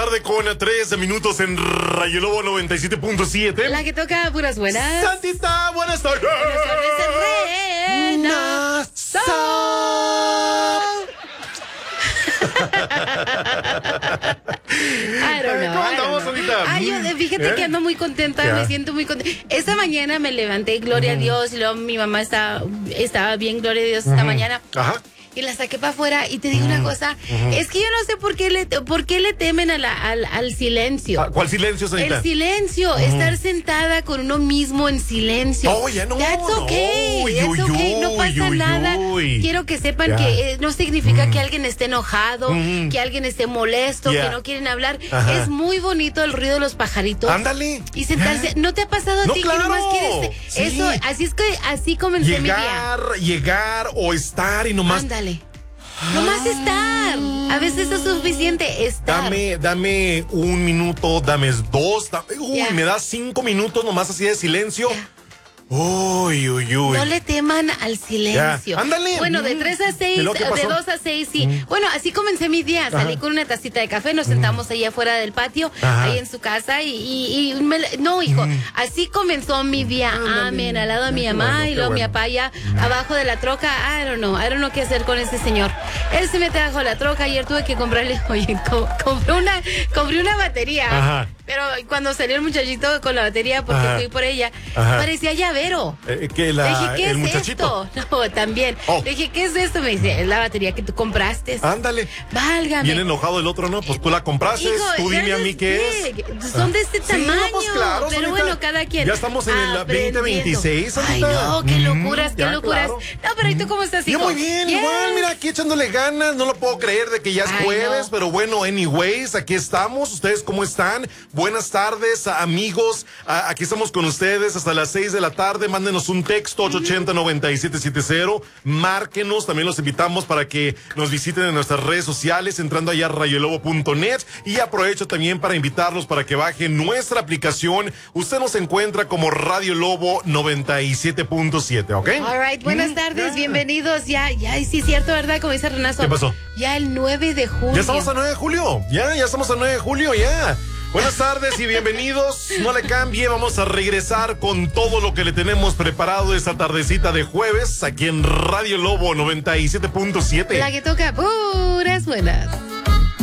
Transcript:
tarde con 3 minutos en Rayo Lobo 97.7. La que toca puras buenas. Santita, buenas tardes. Buenas tardes, Reina. ¿Cómo andamos, Santita? Fíjate que ando muy contenta, me siento muy contenta. Esta mañana me levanté, gloria a Dios, y luego mi mamá estaba bien, gloria a Dios, esta mañana. Ajá. Y la saqué para afuera y te digo una cosa, es que yo no sé por qué le temen al silencio. ¿Cuál silencio, Santita? El silencio, estar sentada con uno mismo en silencio. No, ya no. That's okay, that's okay, no pasa nada. Quiero que sepan que no significa que alguien esté enojado, que alguien esté molesto, que no quieren hablar. Es muy bonito el ruido de los pajaritos. Ándale. Y sentarse. ¿No te ha pasado a ti claro. que nomás quieres eso? Así comencé mi día. Llegar o estar y nomás. Ándale. Nomás estar. A veces es suficiente estar. Dame un minuto, dame dos. Me das 5 minutos nomás así de silencio. Uy. No le teman al silencio. Ándale. Bueno, de 3 a 6, de 2 a 6, sí. Bueno, así comencé mi día. Salí con una tacita de café, nos sentamos ahí afuera del patio, ahí en su casa no, hijo, así comenzó mi día. Amén, al lado de mi mamá y luego mi papá allá abajo de la troca. I don't know qué hacer con ese señor. Él se me trajo la troca, ayer tuve que comprarle, compré una batería. Ajá. Pero cuando salió el muchachito con la batería, porque fui por ella, parecía llavero. Le dije, ¿qué el es muchachito? esto? No, también. Le dije, ¿qué es esto? Me dice, es la batería que tú compraste. Ándale. Válgame. Bien enojado el otro, ¿no? Pues tú la compraste, Hijo, tú dime a mí qué es. Son de este tamaño. No, pues claro, pero Sonita. bueno, cada quien. Ya estamos en el 2026, Ay, no, qué locuras, qué locuras. Claro. No, pero ¿y tú cómo estás, hijo? Yo muy bien, igual, mira, aquí echándole ganas, no lo puedo creer de que ya es jueves, pero bueno, anyways, aquí estamos. ¿Ustedes cómo están? Buenas tardes, amigos. Aquí estamos con ustedes hasta las 6 de la tarde. Mándenos un texto, 880-9770. Márquenos, también los invitamos para que nos visiten en nuestras redes sociales, entrando allá a rayolobo.net. Y aprovecho también para invitarlos para que bajen nuestra aplicación. Usted nos encuentra como Radio Lobo 97.7, ¿ok? All right, buenas tardes, bienvenidos. Ya, sí es cierto, ¿verdad? Como dice Renazo. ¿Qué pasó? Ya el 9 de julio. Ya estamos a 9 de julio. Ya estamos a 9 de julio, ya. Buenas tardes y bienvenidos. No le cambie, vamos a regresar con todo lo que le tenemos preparado esta tardecita de jueves aquí en Radio Lobo 97.7. La que toca puras buenas.